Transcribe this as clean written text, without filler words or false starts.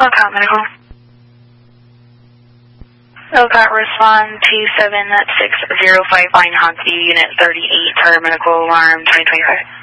Elcott Medical. Elcott respond 27605 line Hogsview, Unit 38, Charter Medical Alarm 2025.